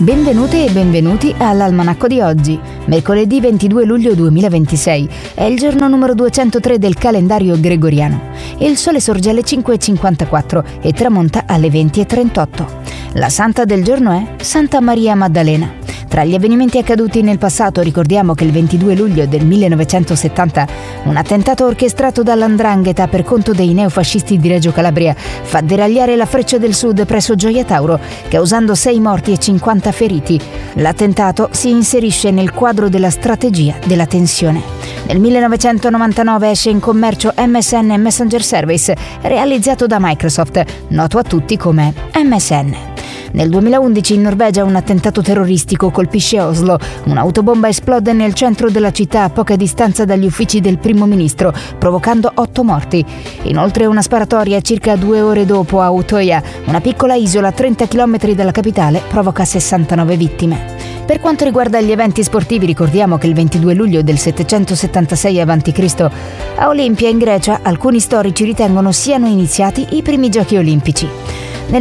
Benvenute e benvenuti all'Almanacco di oggi, mercoledì 22 luglio 2026. È il giorno numero 203 del calendario gregoriano. Il sole sorge alle 5:54 e tramonta alle 20:38. La santa del giorno è Santa Maria Maddalena. Tra gli avvenimenti accaduti nel passato ricordiamo che il 22 luglio del 1970 un attentato orchestrato dall''ndrangheta per conto dei neofascisti di Reggio Calabria fa deragliare la Freccia del Sud presso Gioia Tauro, causando 6 morti e 50 feriti. L'attentato si inserisce nel quadro della strategia della tensione. Nel 1999 esce in commercio MSN Messenger Service, realizzato da Microsoft, noto a tutti come MSN. Nel 2011 in Norvegia un attentato terroristico colpisce Oslo. Un'autobomba esplode nel centro della città a poca distanza dagli uffici del primo ministro, provocando 8 morti. Inoltre una sparatoria circa 2 ore dopo a Utoya, una piccola isola a 30 km dalla capitale, provoca 69 vittime. Per quanto riguarda gli eventi sportivi ricordiamo che il 22 luglio del 776 a.C. a Olimpia in Grecia alcuni storici ritengono siano iniziati i primi giochi olimpici. Nel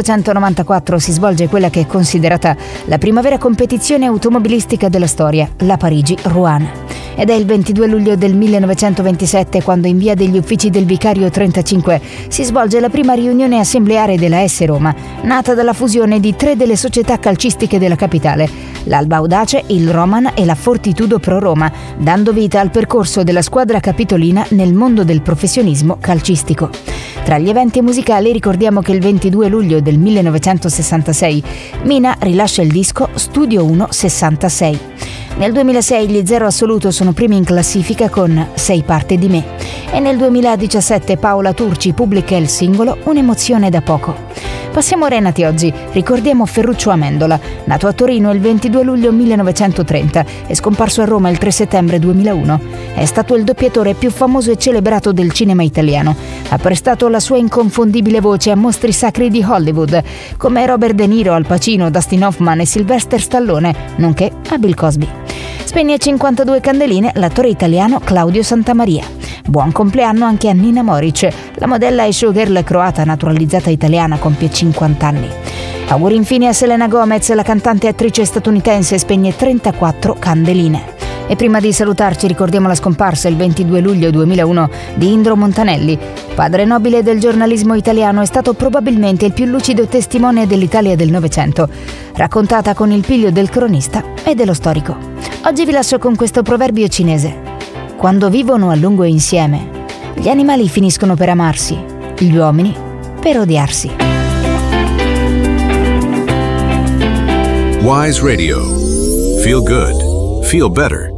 1894 si svolge quella che è considerata la prima vera competizione automobilistica della storia, la Parigi-Rouen. Ed è il 22 luglio del 1927 quando in via degli Uffici del Vicario 35 si svolge la prima riunione assembleare della S Roma, nata dalla fusione di 3 delle società calcistiche della capitale, l'Alba Audace, il Roman e la Fortitudo Pro Roma, dando vita al percorso della squadra capitolina nel mondo del professionismo calcistico. Tra gli eventi musicali ricordiamo che il 22 luglio del 1966 Mina rilascia il disco Studio 1 66. Nel 2006 gli Zero Assoluto sono primi in classifica con Sei parte di me e nel 2017 Paola Turci pubblica il singolo Un'emozione da poco. Passiamo ora ai nati oggi. Ricordiamo Ferruccio Amendola, nato a Torino il 22 luglio 1930 e scomparso a Roma il 3 settembre 2001. È stato il doppiatore più famoso e celebrato del cinema italiano. Ha prestato la sua inconfondibile voce a mostri sacri di Hollywood, come Robert De Niro, Al Pacino, Dustin Hoffman e Sylvester Stallone, nonché a Bill Cosby. Spegne 52 candeline l'attore italiano Claudio Santamaria. Buon compleanno anche a Nina Moric, la modella e showgirl croata naturalizzata italiana, compie 50 anni. Auguri infine a Selena Gomez, la cantante e attrice statunitense, spegne 34 candeline. E prima di salutarci ricordiamo la scomparsa il 22 luglio 2001 di Indro Montanelli. Padre nobile del giornalismo italiano, è stato probabilmente il più lucido testimone dell'Italia del Novecento, raccontata con il piglio del cronista e dello storico. Oggi vi lascio con questo proverbio cinese. Quando vivono a lungo insieme, gli animali finiscono per amarsi, gli uomini per odiarsi. Wise Radio. Feel good. Feel better.